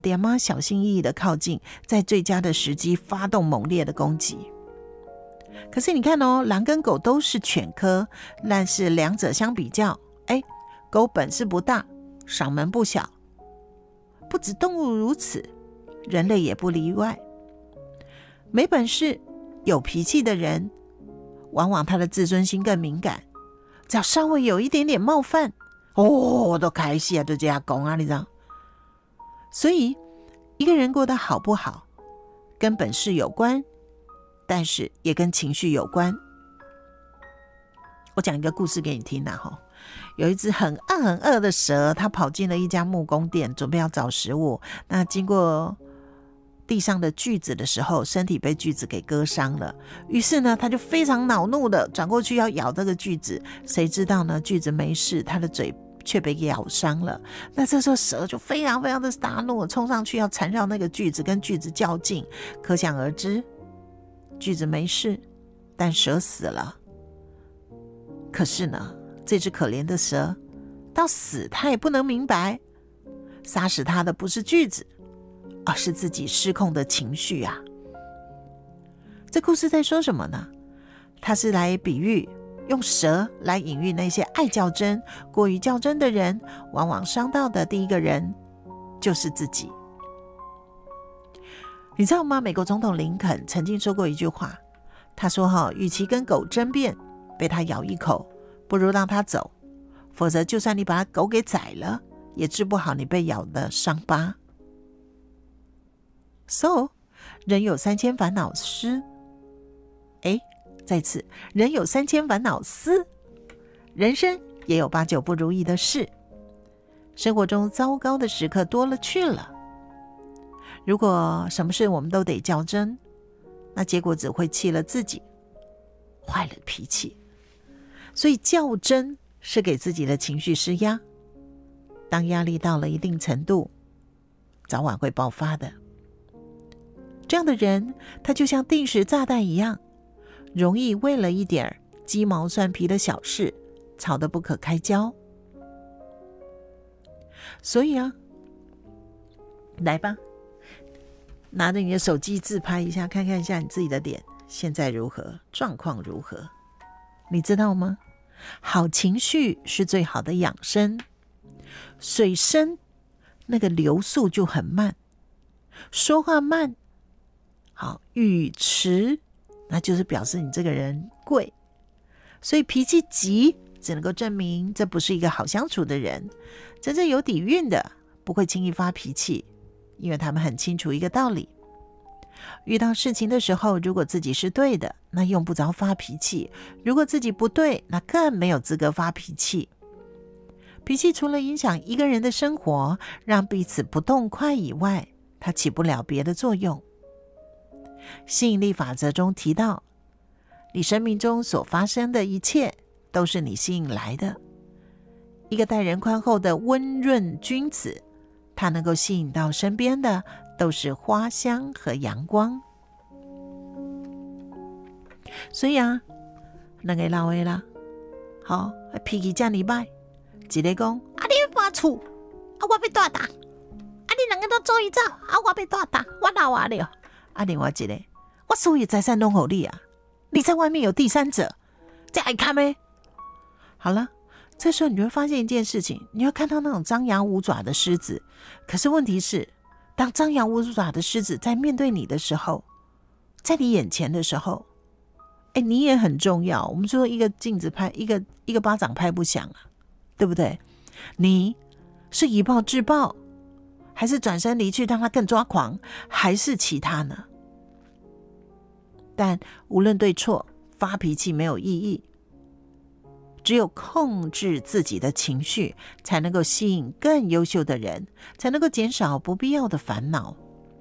点啊小心翼翼的靠近，在最佳的时机发动猛烈的攻击。可是你看哦，狼跟狗都是犬科，但是两者相比较，狗本事不大，嗓门不小。不止动物如此，人类也不例外。没本事、有脾气的人，往往他的自尊心更敏感，只要稍微有一点点冒犯，都开始啊，就这样讲啊，你知道？所以，一个人过得好不好，跟本事有关，但是也跟情绪有关。我讲一个故事给你听啊，有一只很饿的蛇，它跑进了一家木工店，准备要找食物。那经过地上的锯子的时候，身体被锯子给割伤了。于是呢，它就非常恼怒的转过去要咬这个锯子，谁知道呢，锯子没事，它的嘴却被咬伤了。那这时候蛇就非常非常的大怒，冲上去要缠绕那个锯子，跟锯子较劲。可想而知，锯子没事，但蛇死了。可是呢，这只可怜的蛇到死它也不能明白，杀死它的不是锯子，而是自己失控的情绪啊。这故事在说什么呢？它是来比喻，用蛇来隐喻那些爱较真、过于较真的人，往往伤到的第一个人就是自己。你知道吗？美国总统林肯曾经说过一句话，他说与其跟狗争辩，被它咬一口，不如让它走，否则就算你把狗给宰了，也治不好你被咬的伤疤。So， 人有3000烦恼丝。再次，人有3000烦恼丝，人生也有8、9不如意的事，生活中糟糕的时刻多了去了。如果什么事我们都得较真，那结果只会气了自己，坏了脾气。所以较真是给自己的情绪施压，当压力到了一定程度，早晚会爆发的。这样的人，他就像定时炸弹一样，容易为了一点鸡毛蒜皮的小事吵得不可开交。所以啊，来吧，拿着你的手机自拍一下，看看一下你自己的脸现在如何，状况如何。你知道吗？好情绪是最好的养生。水深那个流速就很慢，说话慢，好，语迟，那就是表示你这个人贵。所以脾气急只能够证明这不是一个好相处的人。真正有底蕴的不会轻易发脾气，因为他们很清楚一个道理，遇到事情的时候，如果自己是对的，那用不着发脾气；如果自己不对，那更没有资格发脾气。脾气除了影响一个人的生活，让彼此不痛快以外，它起不了别的作用。吸引力法则中提到，你生命中所发生的一切都是你吸引来的。一个待人宽厚的温润君子，他能够吸引到身边的都是花香和阳光。所以啊，两个老的啦，好，脾气这么坏，一个讲你要搬厝，我要大打，你两个都走一走，我要大打，我老了了。另外一个，我所有财产都给你啊，你在外面有第三者，这还看没？好了，这时候你就会发现一件事情，你会看到那种张牙舞爪的狮子，可是问题是，当张牙舞爪的狮子在面对你的时候，在你眼前的时候，你也很重要。我们说一个镜子拍，一个巴掌拍不响啊，对不对？你是以暴制暴，还是转身离去让他更抓狂，还是其他呢？但无论对错，发脾气没有意义，只有控制自己的情绪，才能够吸引更优秀的人，才能够减少不必要的烦恼。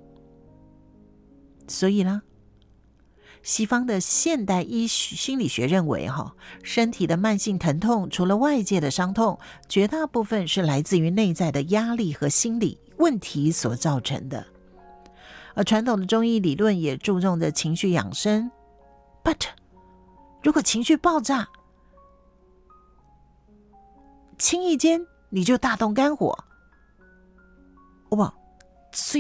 所以呢，西方的现代心理学认为，身体的慢性疼痛除了外界的伤痛，绝大部分是来自于内在的压力和心理问题所造成的。而传统的中医理论也注重着情绪养生， but 如果情绪爆炸，轻易间你就大动肝火， 虽